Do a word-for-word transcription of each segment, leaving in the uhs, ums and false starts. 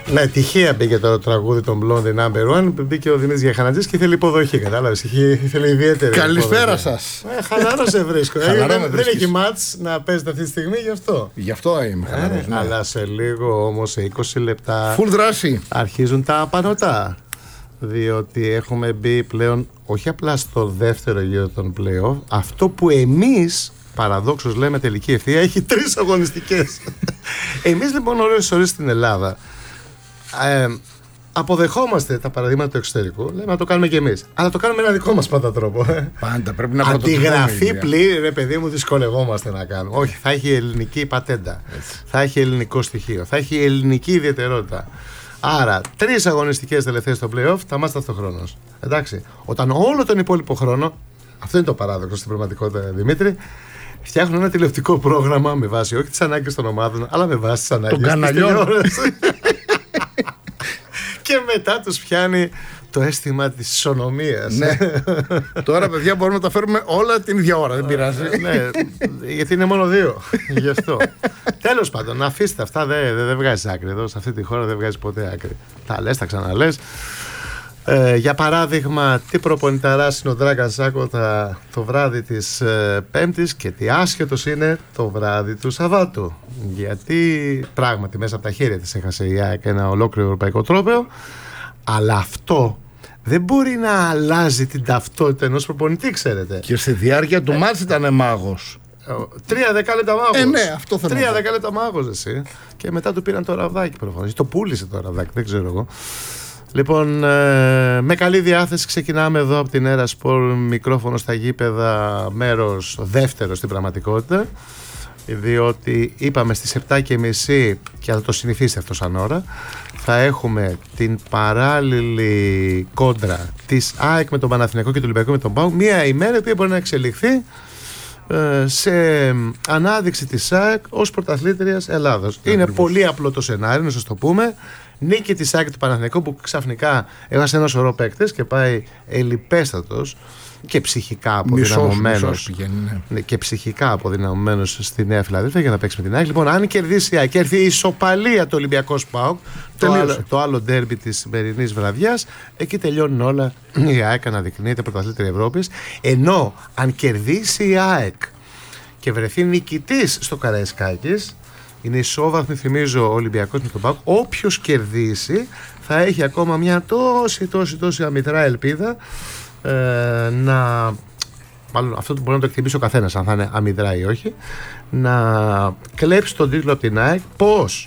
Ναι, τυχαία μπήκε το τραγούδι των Blondie Number One. Μπήκε ο Δημήτρης Γιαχανατζής και ήθελε υποδοχή. Κατάλαβες, ήθελε ιδιαίτερη. Καλησπέρα σας. Ε, χαλαρό σε βρίσκω. ε, δεν, δεν έχει μάτς να παίζετε αυτή τη στιγμή, γι' αυτό. Γι' αυτό είμαι χαλαρός. Ε, ναι. Αλλά σε λίγο όμως, σε είκοσι λεπτά. Full δράση. Αρχίζουν τα απανωτά. Διότι έχουμε μπει πλέον όχι απλά στο δεύτερο γύρο των play-off, αυτό που εμείς παραδόξως λέμε τελική ευθεία, έχει τρεις αγωνιστικές. Εμείς λοιπόν ωραίες ώρες στην Ελλάδα ε, αποδεχόμαστε τα παραδείγματα του εξωτερικού, λέμε να το κάνουμε κι εμείς, αλλά το κάνουμε ένα δικό μας πάντα τρόπο. Πάντα πρέπει να αντιγραφή πλήρη, ρε παιδί μου, δυσκολευόμαστε να κάνουμε. Όχι, θα έχει ελληνική πατέντα, έτσι. Θα έχει ελληνικό στοιχείο, θα έχει ελληνική ιδιαιτερότητα. Άρα, τρεις αγωνιστικές τελευταίες στο play-off θα είμαστε αυτοχρόνος. Εντάξει. Όταν όλο τον υπόλοιπο χρόνο, αυτό είναι το παράδοξο στην πραγματικότητα, Δημήτρη, φτιάχνουν ένα τηλεοπτικό πρόγραμμα με βάση όχι τις ανάγκες των ομάδων, αλλά με βάση τις ανάγκες των τηλεόρασης. Και μετά τους πιάνει το αίσθημα της ισονομίας. Ναι. Τώρα, παιδιά, μπορούμε να τα φέρουμε όλα την ίδια ώρα, δεν πειράζει. Ναι, γιατί είναι μόνο δύο. Γι' αυτό. Τέλος πάντων, να αφήσετε αυτά, δεν δε, δε βγάζεις άκρη. Εδώ σε αυτή τη χώρα δεν βγάζεις ποτέ άκρη. Τα λες, τα ξαναλες. Ε, για παράδειγμα, τι προπονηταράς είναι ο Ντράγκαν Σάκο το βράδυ της ε, Πέμπτης και τι άσχετος είναι το βράδυ του Σαββάτου. Γιατί πράγματι μέσα από τα χέρια της έχασε η ΑΕΚ ένα ολόκληρο ευρωπαϊκό τρόπαιο, αλλά αυτό δεν μπορεί να αλλάζει την ταυτότητα ενός προπονητή, ξέρετε. Και στη διάρκεια του ε, μάτς ήταν μάγος. Τρία δεκάλεπτα μάγος. Ε, ναι, αυτό θέλω. Τρία δεκάλεπτα μάγος, εσύ. Και μετά του πήραν το ραβδάκι προφανώς. Το πούλησε το ραβδάκι, δεν ξέρω εγώ. Λοιπόν, ε, με καλή διάθεση ξεκινάμε εδώ από την Έρα Σπορ, μικρόφωνο στα γήπεδα, μέρος δεύτερο στην πραγματικότητα, διότι είπαμε στις επτά και μισή, και θα το συνηθίσετε αυτό σαν ώρα, θα έχουμε την παράλληλη κόντρα της ΑΕΚ με τον Παναθηναϊκό και του Ολυμπιακού με τον ΠΑΟΚ, μια ημέρα που μπορεί να εξελιχθεί ε, σε ανάδειξη της ΑΕΚ ως πρωταθλήτριας Ελλάδος. Είναι ακριβώς. Πολύ απλό το σενάριο, να σας το πούμε. Νίκη της ΑΕΚ του Παναθηναϊκού που ξαφνικά έβασε ένα σωρό παίκτες και πάει ελιπέστατος και ψυχικά αποδυναμωμένος. Ναι. Και ψυχικά αποδυναμωμένος στη Νέα Φιλαδέλφια για να παίξει με την ΑΕΚ. Λοιπόν, αν κερδίσει η ΑΕΚ, έρθει η ισοπαλία του Ολυμπιακός ΠΑΟΚ, το άλλο, το άλλο ντέρμπι της σημερινής βραδιάς, εκεί τελειώνουν όλα. Η ΑΕΚ αναδεικνύεται πρωταθλήτρια Ευρώπης. Ενώ αν κερδίσει η ΑΕΚ και βρεθεί νικητής στο Καραϊσκάκης, είναι ισόβαθμη, θυμίζω, ο Ολυμπιακός με τον ΠΑΟΚ. Όποιος κερδίσει θα έχει ακόμα μια τόση τόση τόση αμυδρά ελπίδα ε, να, μάλλον αυτό μπορεί να το εκτιμήσει ο καθένας αν θα είναι αμυδρά ή όχι, να κλέψει τον τίτλο από την ΑΕΚ. Πώς?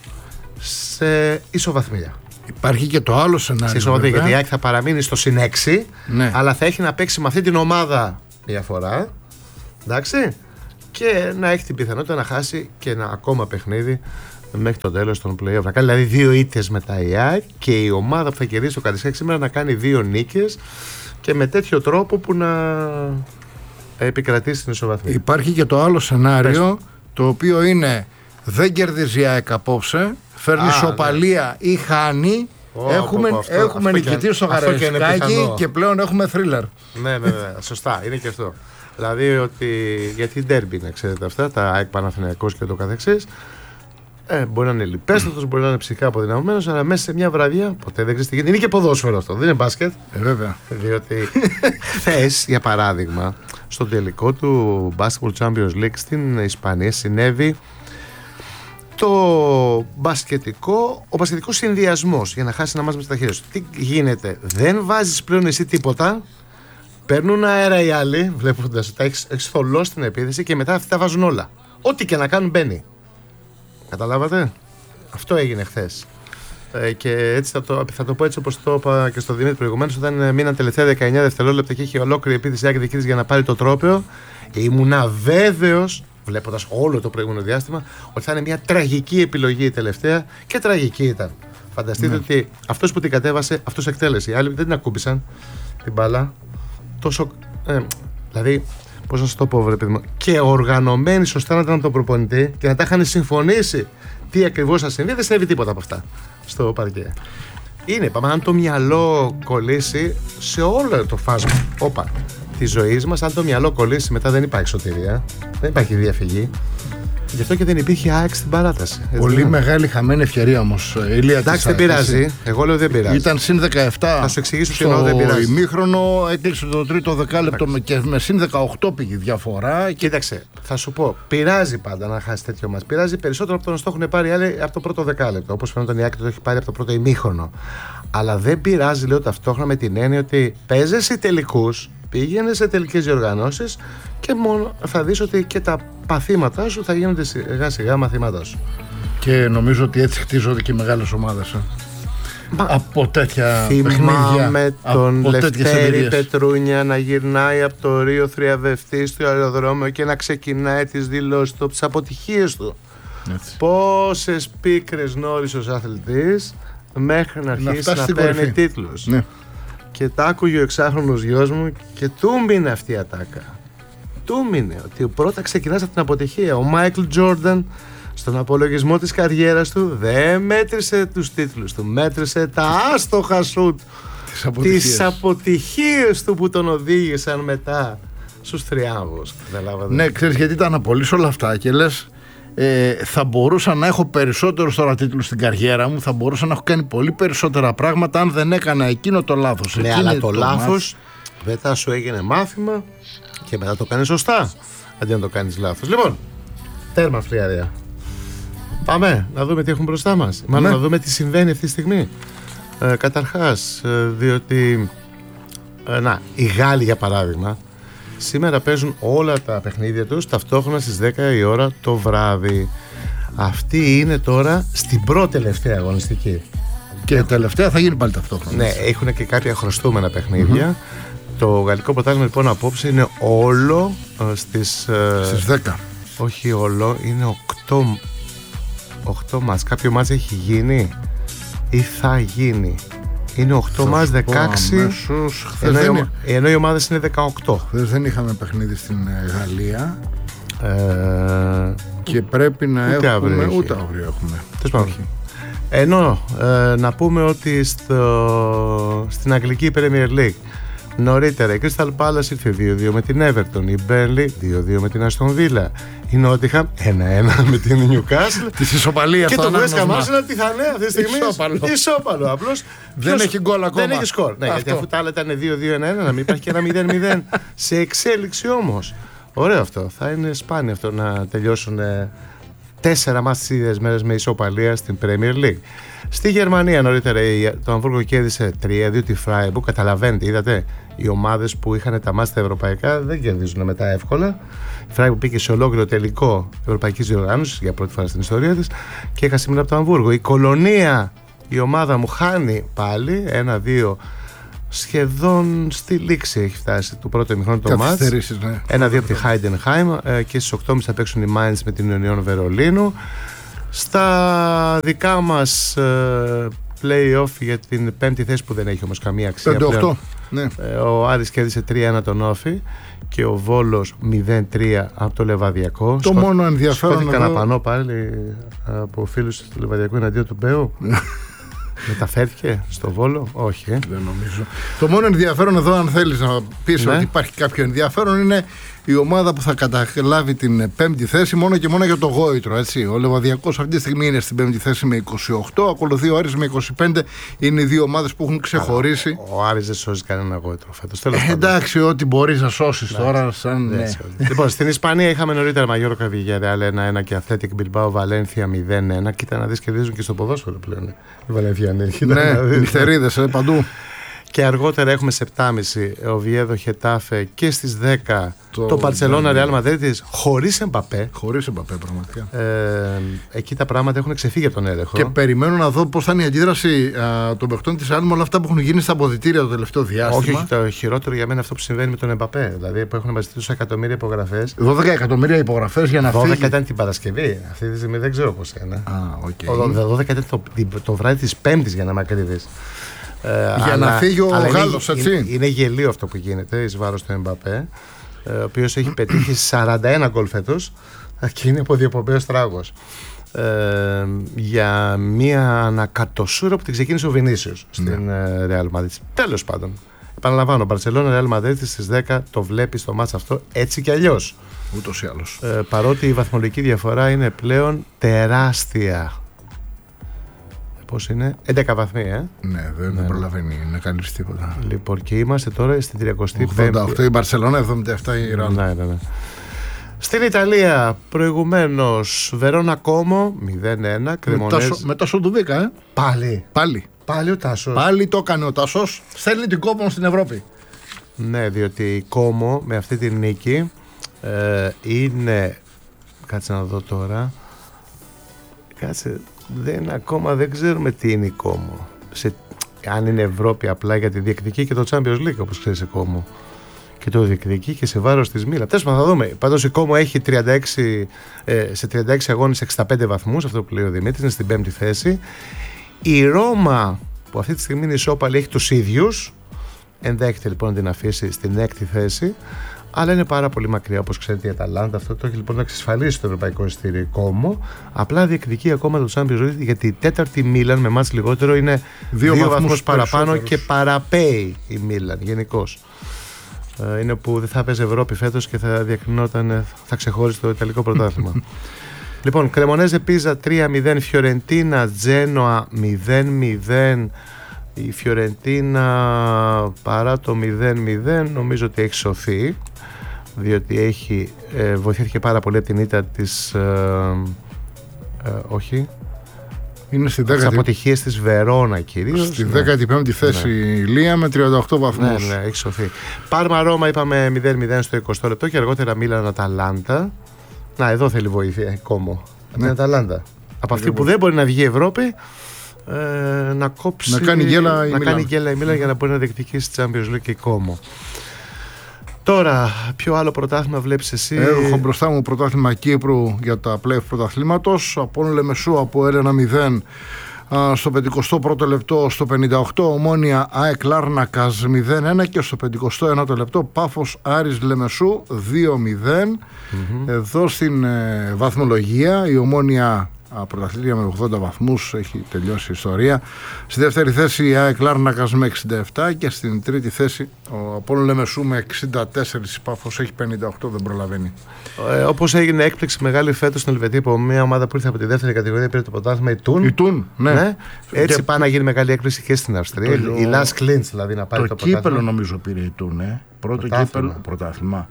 Σε ισοβαθμία. Υπάρχει και το άλλο σενάριο. Σε ισοβαθμία, γιατί η ΑΕΚ θα παραμείνει στο συν έξι, ναι. Αλλά θα έχει να παίξει με αυτή την ομάδα μια φορά, εντάξει, και να έχει την πιθανότητα να χάσει και ένα ακόμα παιχνίδι μέχρι το τέλος των play-off. Να κάνει δηλαδή δύο ήττες μετά η ΑΕΚ και η ομάδα που θα κερδίσει το Καραϊσκάκη σήμερα να κάνει δύο νίκες και με τέτοιο τρόπο που να επικρατήσει την ισοβαθμία. Υπάρχει και το άλλο σενάριο, Πες. το οποίο είναι δεν κερδίζει η ΑΕΚ απόψε, φέρνει ισοπαλία ναι. ή χάνει. Oh, έχουμε oh, oh, αυτό, έχουμε νικητή στο Καραϊσκάκη και πλέον έχουμε θρίλερ. Ναι, ναι, ναι, σωστά, είναι και αυτό. Δηλαδή ότι γιατί ντέρμπι να ξέρετε αυτά, τα ΑΕΚ Παναθηναϊκός και το καθεξής, ε, μπορεί να είναι λιπέστατος, μπορεί να είναι ψυχικά αποδυναμωμένος, αλλά μέσα σε μια βραδιά ποτέ δεν ξέρεις τι γίνεται. Είναι και ποδόσφαιρο αυτό, δεν είναι μπάσκετ. Ε, βέβαια. Διότι χθες, για παράδειγμα, στο τελικό του Basketball Champions League στην Ισπανία συνέβη το μπασκετικό, ο μπασκετικός συνδυασμός για να χάσει ένα μάτς με τα χέρια σου. Τι γίνεται, δεν βάζεις πλέον εσύ τίποτα. Παίρνουν αέρα οι άλλοι, βλέποντας ότι έχεις, έχεις θολώσει την επίθεση και μετά αυτοί τα βάζουν όλα. Ό,τι και να κάνουν μπαίνει. Καταλάβατε? Αυτό έγινε χθες. Ε, και έτσι θα το, θα το πω έτσι όπως το είπα και στο Δημήτρη προηγουμένως, όταν μείναν τελευταία δεκαεννιά δευτερόλεπτα και είχε ολόκληρη επίθεση άκρη δική της για να πάρει το τρόπαιο. Ήμουνα βέβαιος, βλέποντας όλο το προηγούμενο διάστημα, ότι θα είναι μια τραγική επιλογή η τελευταία και τραγική ήταν. Φανταστείτε ναι. ότι αυτός που την κατέβασε, αυτός εκτέλεσε. Οι άλλοι δεν την ακούμπησαν την μπάλα. Τόσο, ε, δηλαδή, πώς να σας το πω, βρε παιδί μου, και οργανωμένοι σωστά να ήταν από τον προπονητή και να τα είχαν συμφωνήσει τι ακριβώς θα συμβεί, δεν συνέβη τίποτα από αυτά στο παρκέ. Είναι, πάμε, αν το μυαλό κολλήσει σε όλο το φάσμα όπα, της ζωής μας, αν το μυαλό κολλήσει μετά δεν υπάρχει σωτηρία, δεν υπάρχει διαφυγή. Γι' αυτό και δεν υπήρχε ΑΕΚ στην παράταση. Πολύ έτσι, μεγάλη χαμένη ευκαιρία όμως. Εντάξει, δεν πειράζει. Εγώ λέω δεν πειράζει. Ήταν συν δεκαεπτά. Θα σου εξηγήσω τι εννοώ, δεν πειράζει. Στο ημίχρονο έκλεισε το τρίτο δεκάλεπτο και με συν δεκαοκτώ πήγε διαφορά. Κοίταξε, θα σου πω. Πειράζει πάντα να χάσει τέτοιο μας. Πειράζει περισσότερο από το να στο έχουν πάρει άλλοι από το πρώτο δεκάλεπτο. Όπως φαίνονταν η ΑΕΚ το έχει πάρει από το πρώτο ημίχρονο. Αλλά δεν πειράζει, λέω ταυτόχρονα με την έννοια ότι παίζεσαι τελικούς, πήγαινε σε τελικές διοργανώσεις και μόνο θα δεις ότι και τα παθήματά σου θα γίνονται σιγά σιγά μαθήματά σου. Και νομίζω ότι έτσι χτίζονται και οι μεγάλες ομάδες. Ε. Μα, από τέτοια θυμάμαι με τον Λευτέρη Πετρούνια να γυρνάει από το Ρίο θριαδευτή στο αεροδρόμιο και να ξεκινάει τις δηλώσεις του, τις αποτυχίες του. Έτσι. Πόσες πίκρες γνώρισε ως αθλητής μέχρι να αρχίσει να, να παίρνει τίτλους. Ναι. Και τα άκουγε ο εξάχρονος γιος μου και του μείνε αυτή η ατάκα. Του μείνε ότι πρώτα ξεκινάς από την αποτυχία. Ο Μάικλ Τζόρνταν στον απολογισμό της καριέρας του δεν μέτρησε τους τίτλους του, μέτρησε τα άστοχα σουτ, τις αποτυχίες. τις αποτυχίες του που τον οδήγησαν μετά στους θριάμβους. Ναι, ξέρεις γιατί τα αναπολύς όλα αυτά και λες ε, θα μπορούσα να έχω περισσότερους τώρα τίτλους στην καριέρα μου, θα μπορούσα να έχω κάνει πολύ περισσότερα πράγματα αν δεν έκανα εκείνο το λάθος. Ναι, αλλά το, το λάθος μετά σου έγινε μάθημα και μετά το κάνεις σωστά αντί να το κάνεις λάθος. Λοιπόν, τέρμα φλιαρία. Πάμε να δούμε τι έχουμε μπροστά μας. Μάλλον ναι. να δούμε τι συμβαίνει αυτή τη στιγμή. Ε, καταρχάς, ε, διότι ε, να, οι Γάλλοι για παράδειγμα σήμερα παίζουν όλα τα παιχνίδια τους ταυτόχρονα στις δέκα η ώρα το βράδυ. Αυτή είναι τώρα στην πρώτη τελευταία αγωνιστική. Και η τελευταία θα γίνει πάλι ταυτόχρονα. Ναι, έχουν και κάποια χρωστούμενα παιχνίδια. Mm-hmm. Το γαλλικό πρωτάθλημα λοιπόν απόψε είναι όλο ε, στις, ε, στις δέκα. Όχι όλο, είναι οκτώ. οκτώ μας. Κάποιο μας έχει γίνει ή θα γίνει. Είναι οκτώ μας δεκαέξι αμέσως, ενώ, δεν... ενώ οι ομάδες είναι δεκαοκτώ. Χθες δεν είχαμε παιχνίδι στην Γαλλία ε... και πρέπει να ούτε έχουμε αύριο ούτε αύριο έχουμε. Ενώ ε, να πούμε ότι στο... στην Αγγλική Premier League νωρίτερα η Crystal Palace ήρθε δύο δύο με την Everton, η Burnley δύο δύο με την Aston Villa, η Nottingham ένα ένα με την Newcastle της ισοπαλίας και το West Ham Arsenal τι θα είναι αυτή τη στιγμή? Ισόπαλο. Ισόπαλο απλώς. Δεν Ποιος... έχει γκολ ακόμα. Δεν έχει σκορ. Ναι, γιατί αφού τα άλλα ήταν δύο δύο ένα ένα να μην υπάρχει και ένα μηδέν μηδέν σε εξέλιξη όμως. Ωραίο αυτό. Θα είναι σπάνιο αυτό να τελειώσουν τέσσερα μάτς τις ίδιες μέρες με ισοπαλία στην Premier League. Στη Γερμανία νωρίτερα το Αμβούργο κέρδισε τρία δύο τη Freiburg. Καταλαβαίνετε, είδατε, οι ομάδες που είχαν τα μάτς στα ευρωπαϊκά δεν κερδίζουν μετά εύκολα. Η Freiburg πήγε σε ολόκληρο τελικό ευρωπαϊκής διοργάνωσης για πρώτη φορά στην ιστορία της και έχασε σήμερα από το Αμβούργο. Η Κολονία, η ομάδα μου, χάνει πάλι ένα δύο. Σχεδόν στη λήξη έχει φτάσει του πρώτου ημιχρόνου το μάτς. Ναι. ένα δύο από τη Heidenheim και στις οκτώ και μισή θα παίξουν οι Mainz με την Union Βερολίνου. Στα δικά μας ε, play-off για την πέμπτη θέση που δεν έχει όμως καμία αξία πέντε οκτώ, ναι. ε, ο Άρης κέρδισε τρία ένα τον Όφη και ο Βόλος μηδέν τρία από το Λεβαδιακό. Το Σκο... μόνο ενδιαφέρον εδώ... κανένα πανό πάλι από φίλους του Λεβαδιακού εναντίον του Μπέου. Μεταφέρθηκε στο Βόλο? Όχι, ε. Δεν νομίζω. Το μόνο ενδιαφέρον εδώ, αν θέλεις να πεις ναι. ότι υπάρχει κάποιο ενδιαφέρον, είναι η ομάδα που θα καταλάβει την πέμπτη θέση μόνο και μόνο για το γόητρο. Έτσι. Ο Λεβαδιακός αυτή τη στιγμή είναι στην πέμπτη θέση με είκοσι οκτώ, ακολουθεί ο Άρης με είκοσι πέντε. Είναι οι δύο ομάδες που έχουν ξεχωρίσει. Α, ο Άρης δεν σώζει κανένα γόητρο φέτος. Ε, εντάξει, ό,τι μπορείς να σώσεις τώρα. Σαν, ναι. Λοιπόν, στην Ισπανία είχαμε νωρίτερα Μαγιόρκα Villarreal ένα ένα και Athletic Bilbao Valencia μηδέν ένα. Κοίτα να δεις, κερδίζουν και στο ποδόσφαιρο πλέον. Η Βαλενθιανή. Ναι, νυχτερίδες ε, παντού. Και αργότερα έχουμε σε επτά και μισή ο Βιέδο Χετάφε και στις δέκα το, το Μπαρσελόνα Ρεάλ Μαδρίτης χωρίς Εμπαπέ. Χωρίς Εμπαπέ, πραγματικά. Ε, εκεί τα πράγματα έχουν ξεφύγει από τον έλεγχο. Και περιμένω να δω πώς θα είναι η αντίδραση α, των παιχτών της Ρεάλ με όλα αυτά που έχουν γίνει στα αποδυτήρια το τελευταίο διάστημα. Όχι, όχι, το χειρότερο για μένα αυτό που συμβαίνει με τον Εμπαπέ. Δηλαδή που έχουν μαζί τόσα εκατομμύρια υπογραφές. δώδεκα εκατομμύρια υπογραφές για να φύγει. δώδεκα ήταν την Παρασκευή. Αυτή τη στιγμή δεν ξέρω πώς είναι. Α, okay. δώδεκα ήταν το, το βράδυ της Πέμπτης για να με ακρίβεις. Ε, για αλλά, να φύγει ο Γάλλος, είναι, έτσι. Είναι, είναι γελίο αυτό που γίνεται εις βάρος του Εμπαπέ, ο οποίος έχει πετύχει σαράντα ένα γκολ φέτος και είναι από διοπομπαίος τράγος. Ε, για μια ανακατοσούρα που την ξεκίνησε ο Βινίσιος στην Real Madrid. Τέλος πάντων, Επαναλαμβάνω, Μπαρσελόνα Ρεάλ Μαδρίτη στις δέκα το βλέπει το μάτς αυτό έτσι κι αλλιώς. Ούτως ή άλλως. Ε, παρότι η βαθμολογική διαφορά είναι πλέον τεράστια. Πώς είναι, έντεκα βαθμοί, ε? Ναι, δεν, ναι. δεν προλαβαίνει να κάνει τίποτα. Λοιπόν, και είμαστε τώρα στην τριακοστή πέμπτη. ογδόντα οκτώ η Μπαρσελόνα, εβδομήντα επτά η Ρεάλ. Ναι, ναι, ναι. Στην Ιταλία, προηγουμένως Βερόνα Κόμο μηδέν ένα. Κρεμονέζ... Με Τάσο Ντουβίκα, ε? Πάλι. Πάλι. Πάλι ο Τάσος. Πάλι το έκανε ο Τάσος. Στέλνει την Κόμο στην Ευρώπη. Ναι, διότι η Κόμο με αυτή τη νίκη ε, είναι. Κάτσε να δω τώρα. Κάτσε. Δεν, ακόμα δεν ξέρουμε τι είναι η Κόμο. Σε, αν είναι Ευρώπη απλά, γιατί διεκδικεί και το Champions League, όπως ξέρεις, η Κόμο. Και το διεκδικεί και σε βάρος της Μίλαν. Τέλος πάντων, θα δούμε. Πάντως η Κόμο έχει τριάντα έξι, ε, σε τριάντα έξι αγώνες εξήντα πέντε βαθμούς, αυτό που λέει ο Δημήτρης, είναι στην πέμπτη θέση. Η Ρώμα, που αυτή τη στιγμή είναι ισόπαλη, έχει τους ίδιους. Ενδέχεται λοιπόν να την αφήσει στην έκτη θέση. Αλλά είναι πάρα πολύ μακριά, όπως ξέρετε, η Αταλάντα. Αυτό το έχει λοιπόν να εξασφαλίσει το ευρωπαϊκό εισιτήριο Κόμο. Απλά διεκδικεί ακόμα το Champions League, γιατί η τέταρτη Μίλαν με μάτς λιγότερο είναι δύο, δύο βαθμούς παραπάνω και παραπέει η Μίλαν γενικώς. Ε, είναι που δεν θα παίζει Ευρώπη φέτος και θα διακρινόταν, θα ξεχώρισε το Ιταλικό πρωτάθλημα. Λοιπόν, Κρεμονέζε Πίζα τρία μηδέν, Φιωρεντίνα Τζένοα μηδέν μηδέν. Η Φιωρεντίνα παρά το μηδέν μηδέν νομίζω ότι έχει σωθεί, διότι έχει, ε, βοηθήθηκε πάρα πολύ από την ήττα της ε, ε, όχι είναι στη τις αποτυχίες της Βερόνα κυρίως. Στη δέκατη πέμπτη ναι. θέση ναι. η Λία με τριάντα οκτώ βαθμούς. Ναι, ναι, έχει σωθεί. Πάρμα Ρώμα είπαμε μηδέν μηδέν στο εικοστό λεπτό και αργότερα Μίλαν Αταλάντα. Να, εδώ θέλει βοήθεια Κόμο. Ναι. Την Αταλάντα. Από αυτή που δεν μπορεί να βγει η Ευρώπη, ε, να κόψει. Να κάνει γέλα να η κάνει γέλα η Μίλαν για να μπορεί να διεκδικήσει τη Champions League και η Κόμο. Τώρα, ποιο άλλο πρωτάθλημα βλέπεις εσύ? Έχω μπροστά μου πρωτάθλημα Κύπρου για τα play-off πρωταθλήματος. Απόλλων Λεμεσού από ένα μηδέν στο πενηκοστό πρώτο λεπτό, στο πενήντα οκτώ Ομόνια ΑΕΚ Λάρνακας μηδέν ένα και στο πενηκοστό ένατο λεπτό Πάφος Άρης Λεμεσού δύο μηδέν. Mm-hmm. Εδώ στην ε, βαθμολογία η Ομόνια πρωταθλήτρια με ογδόντα βαθμούς, έχει τελειώσει η ιστορία. Στη δεύτερη θέση η ΑΕΚ Λάρνακας με εξήντα επτά και στην τρίτη θέση ο Απόλλων Λεμεσού με εξήντα τέσσερα. Η Πάφος έχει πενήντα οκτώ, δεν προλαβαίνει. Ε, όπως έγινε έκπληξη μεγάλη φέτος στην Ελβετία από μια ομάδα που ήρθε από τη δεύτερη κατηγορία, πήρε το πρωτάθλημα, η Τούν. Η Τούν, ναι. ναι. Έτσι και... πάει να γίνει μεγάλη έκπληξη και στην Αυστρία. Το... Η Λας Κλίντς δηλαδή να πάρει το, το κύπελο νομίζω πήρε η Τούν, ε. Πρώτο κύπελο, πρωτάθλημα.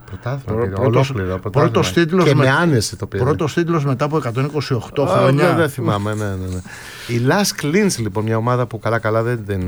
Πρώτος τίτλος και με άνεση το πήρε. Πρώτος τίτλος μετά από εκατόν είκοσι οκτώ oh, χρόνια. Δεν, δεν θυμάμαι, ναι, ναι, ναι. Η Λας Κλίντς λοιπόν, μια ομάδα που καλά καλά δεν, δεν,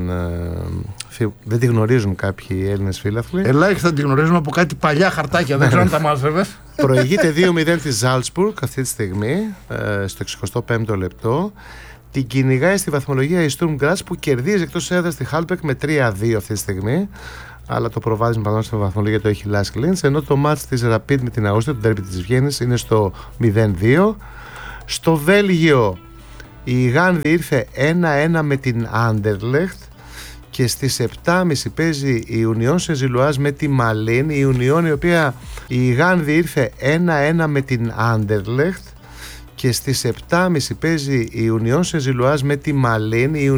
δεν τη γνωρίζουν κάποιοι Έλληνες φίλαθλοι. Ελάχιστα τη γνωρίζουν από κάτι παλιά χαρτάκια, δεν ξέρω αν τα μάζευε. Προηγείται δύο μηδέν τη Ζάλτσμπουργκ αυτή τη στιγμή, στο εξηκοστό πέμπτο λεπτό. Την κυνηγάει στη βαθμολογία η Sturm Graz που κερδίζει εκτός έδρας τη Χάλπεκ με τρία δύο αυτή τη στιγμή. Αλλά το προβάδισμα πάνω στην βαθμολογία το έχει η Λας Κλίντς, ενώ το μάτς της Rapid με την Αούστρια, το ντέρμπι της Βιέννης, είναι στο μηδέν δύο. Στο Βέλγιο η Γάνδη ήρθε ένα ένα με την Άντερλεχτ και στις επτά και μισή παίζει η Union Saint-Gilloise με τη Μαλίν. Η Union, η οποία η Γάνδη ήρθε ένα ένα με την Άντερλεχτ και στις επτά και μισή παίζει η Union Saint-Gilloise με τη Μαλίν.